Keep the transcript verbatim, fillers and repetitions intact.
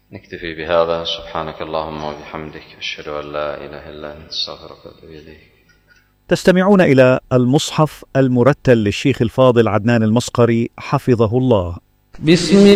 نكتفي بهذا. سبحانك اللهم وبحمدك، أشهد أن لا إله إلا أنت، أستغفرك وأتوب إليك. تستمعون إلى المصحف المرتل للشيخ الفاضل عدنان المصقري حفظه الله. بسم